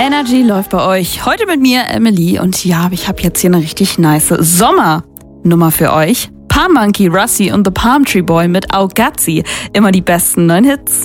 Energy läuft bei euch. Heute mit mir, Emily. Und ja, ich habe jetzt hier eine richtig nice Sommernummer für euch. Palm Monkey, Russi und The Palm Tree Boy mit Augazzi. Immer die besten neuen Hits.